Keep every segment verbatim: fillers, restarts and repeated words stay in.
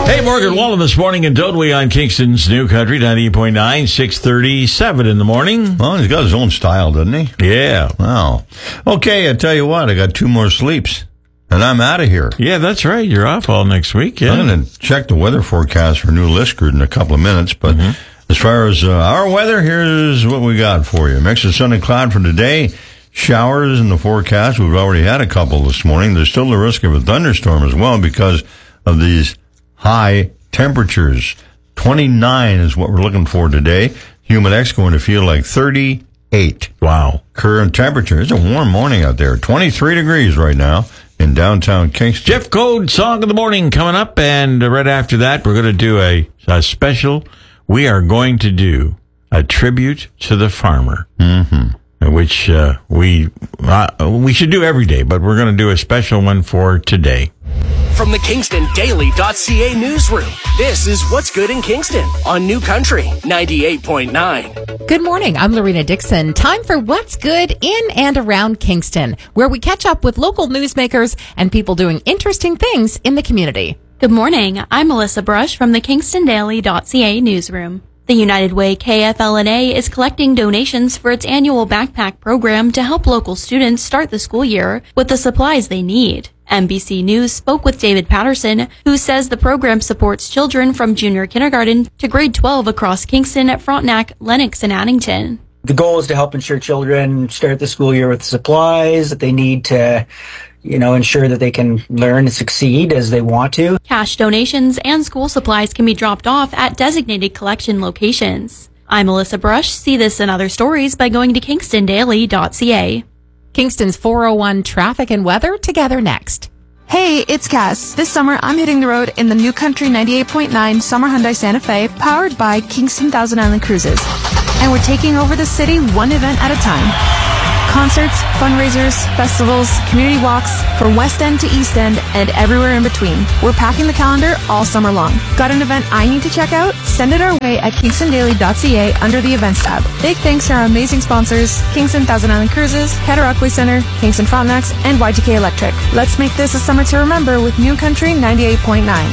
Hey, Morgan Wallen this morning in Dodewey on Kingston's New Country, ninety-eight point nine, six thirty-seven in the morning. Well, he's got his own style, doesn't he? Yeah. Wow. Okay, I tell you what, I got two more sleeps, and I'm out of here. Yeah, that's right. You're off all next week, yeah. I'm going to check the weather forecast for New Liskeard in a couple of minutes, but mm-hmm. as far as uh, our weather, here's what we got for you. Mix of sun and cloud for today. Showers in the forecast. We've already had a couple this morning. There's still the risk of a thunderstorm as well because of these high temperatures. twenty-nine is what we're looking for today. Humid X going to feel like thirty-eight. Wow. Current temperature. It's a warm morning out there. twenty-three degrees right now in downtown Kingston. Jeff Code Song of the Morning coming up, and right after that, we're going to do a, a special. We are going to do a tribute to the farmer, mm-hmm. which uh, we uh, we should do every day, but we're going to do a special one for today. From the Kingston Daily dot C A newsroom, this is What's Good in Kingston on New Country ninety-eight point nine. Good morning. I'm Lorena Dixon. Time for What's Good in and around Kingston, where we catch up with local newsmakers and people doing interesting things in the community. Good morning. I'm Melissa Brush from the Kingston Daily dot C A newsroom. The United Way K F L N A is collecting donations for its annual backpack program to help local students start the school year with the supplies they need. N B C News spoke with David Patterson, who says the program supports children from junior kindergarten to grade twelve across Kingston, Frontenac, Lennox, and Addington. The goal is to help ensure children start the school year with supplies that they need to, you know, ensure that they can learn and succeed as they want to. Cash donations and school supplies can be dropped off at designated collection locations. I'm Melissa Brush. See this and other stories by going to Kingston Daily dot C A. Kingston's four oh one traffic and weather together next. Hey, it's Cass. This summer, I'm hitting the road in the New Country ninety-eight point nine Summer Hyundai Santa Fe, powered by Kingston Thousand Island Cruises. And we're taking over the city one event at a time. Concerts, fundraisers, festivals, community walks, from West End to East End, and everywhere in between. We're packing the calendar all summer long. Got an event I need to check out? Send it our way at Kingston Daily dot C A under the Events tab. Big thanks to our amazing sponsors, Kingston Thousand Island Cruises, Cataraqui Center, Kingston Frontenac, and Y T K Electric. Let's make this a summer to remember with New Country ninety-eight point nine.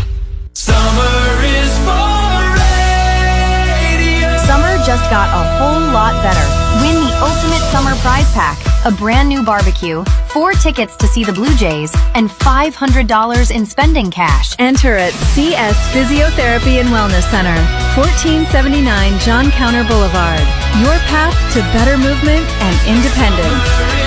Summer is for radio. Summer just got a whole lot better. Win the Ultimate Summer Prize Pack, a brand new barbecue, four tickets to see the Blue Jays, and five hundred dollars in spending cash. Enter at C S Physiotherapy and Wellness Center, fourteen seventy-nine John Counter Boulevard. Your path to better movement and independence.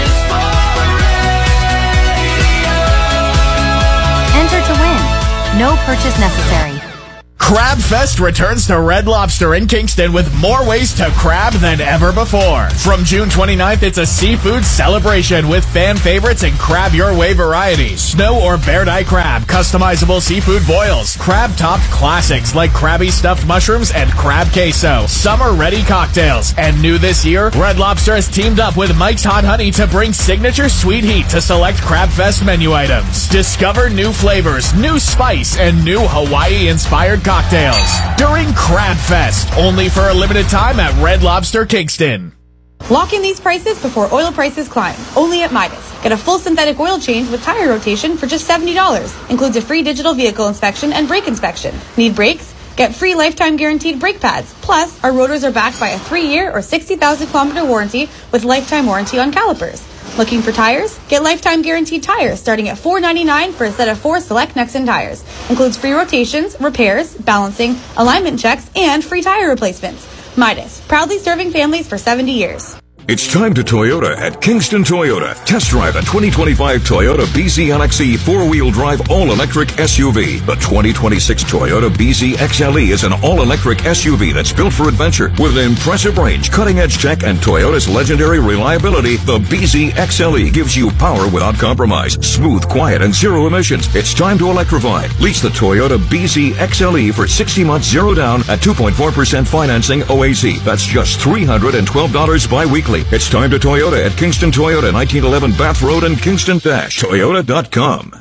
Enter to win. No purchase necessary. Crab Fest returns to Red Lobster in Kingston with more ways to crab than ever before. From June twenty-ninth, it's a seafood celebration with fan favorites and crab your way varieties. Snow or bear dye crab, customizable seafood boils, crab-topped classics like Krabby Stuffed Mushrooms and Crab Queso, summer-ready cocktails. And new this year, Red Lobster has teamed up with Mike's Hot Honey to bring signature sweet heat to select Crab Fest menu items. Discover new flavors, new spice, and new Hawaii-inspired cocktails. Cocktails during Crab Fest, only for a limited time at Red Lobster Kingston. Lock in these prices before oil prices climb, only at Midas. Get a full synthetic oil change with tire rotation for just seventy dollars. Includes a free digital vehicle inspection and brake inspection. Need brakes? Get free lifetime guaranteed brake pads. Plus, our rotors are backed by a three-year or sixty thousand kilometer warranty with lifetime warranty on calipers. Looking for tires? Get lifetime guaranteed tires starting at four ninety-nine for a set of four select Nexen tires. Includes free rotations, repairs, balancing, alignment checks, and free tire replacements. Midas, proudly serving families for seventy years. It's time to Toyota at Kingston Toyota. Test drive a twenty twenty-five Toyota B Z L X E four-wheel drive all-electric S U V. The twenty twenty-six Toyota B Z X L E is an all-electric S U V that's built for adventure with an impressive range, cutting-edge tech, and Toyota's legendary reliability. The B Z X L E gives you power without compromise, smooth, quiet, and zero emissions. It's time to electrify. Lease the Toyota B Z X L E for sixty months zero down at two point four percent financing O A C. That's just three hundred twelve dollars bi-weekly. It's time to Toyota at Kingston Toyota, nineteen eleven Bath Road and Kingston Toyota dot com.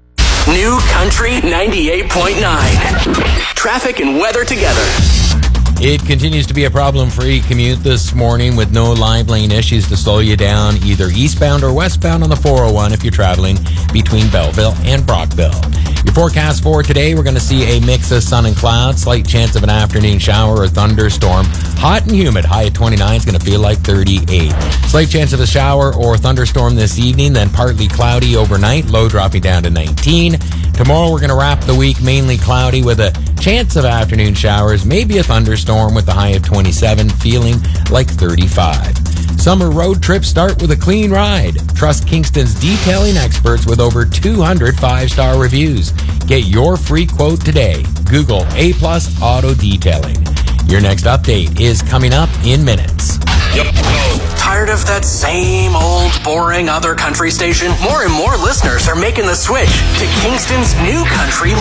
New Country ninety-eight point nine. Traffic and weather together. It continues to be a problem-free commute this morning with no live lane issues to slow you down either eastbound or westbound on the four oh one if you're traveling between Belleville and Brockville. Your forecast for today, we're going to see a mix of sun and clouds, slight chance of an afternoon shower or thunderstorm. Hot and humid, high at twenty-nine, it's going to feel like thirty-eight. Slight chance of a shower or thunderstorm this evening, then partly cloudy overnight, low dropping down to nineteen. Tomorrow we're going to wrap the week mainly cloudy with a chance of afternoon showers, maybe a thunderstorm with a high of twenty-seven, feeling like thirty-five. Summer road trips start with a clean ride. Trust Kingston's detailing experts with over two hundred five-star reviews. Get your free quote today. Google A Plus Auto Detailing. Your next update is coming up in minutes. Yep. Tired of that same old boring other country station? More and more listeners are making the switch to Kingston's new country